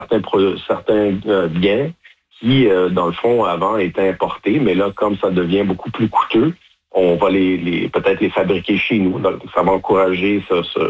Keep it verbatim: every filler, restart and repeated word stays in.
certains, pro- certains euh, biens qui, euh, dans le fond, avant étaient importés, mais là, comme ça devient beaucoup plus coûteux, on va les, les peut-être les fabriquer chez nous. Donc, ça va encourager ce, ce,